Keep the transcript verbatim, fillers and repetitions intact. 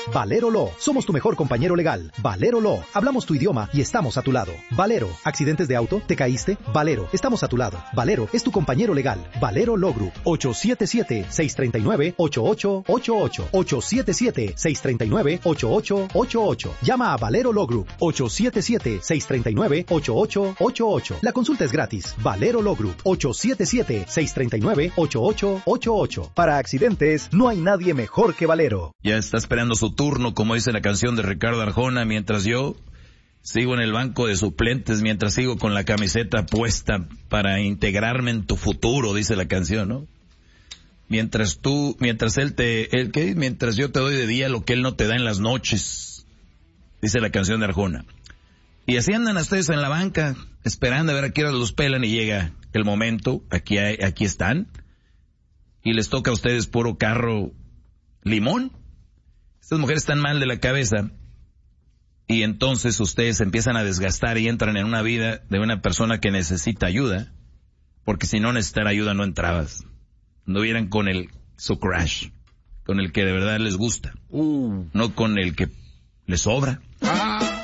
Valero Law. Somos tu mejor compañero legal. Valero Law. Hablamos tu idioma y estamos a tu lado. Valero. ¿Accidentes de auto? ¿Te caíste? Valero. Estamos a tu lado. Valero es tu compañero legal. Valero Law Group. ocho siete siete, seis tres nueve, ocho ocho ocho ocho. ocho siete siete, seis tres nueve, ocho ocho ocho ocho. Llama a Valero Law Group. ocho siete siete, seis tres nueve, ocho ocho ocho ocho. La consulta es gratis. Valero Law Group. ocho siete siete, seis tres nueve, ocho ocho ocho ocho. Para accidentes, no hay nadie mejor que Valero. Ya está esperando su turno, como dice la canción de Ricardo Arjona, mientras yo sigo en el banco de suplentes, mientras sigo con la camiseta puesta para integrarme en tu futuro, dice la canción, ¿no? Mientras tú, mientras él te, él, ¿qué? Mientras yo te doy de día lo que él no te da en las noches, dice la canción de Arjona. Y así andan ustedes en la banca, esperando a ver a qué hora los pelan y llega el momento, aquí hay, aquí están, y les toca a ustedes puro carro limón. Estas mujeres están mal de la cabeza, y entonces ustedes se empiezan a desgastar y entran en una vida de una persona que necesita ayuda, porque si no necesitara ayuda no entrabas. No vieran con el, su crush, con el que de verdad les gusta, uh. no con el que les sobra. Ah.